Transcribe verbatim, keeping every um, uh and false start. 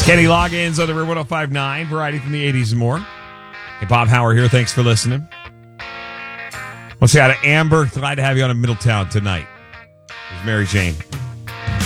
Kenny Loggins on the River one oh five point nine, variety from the eighties and more. Hey, Bob Howard here. Thanks for listening. We'll say hi to Amber. Glad to have you on in Middletown tonight. There's Mary Jane.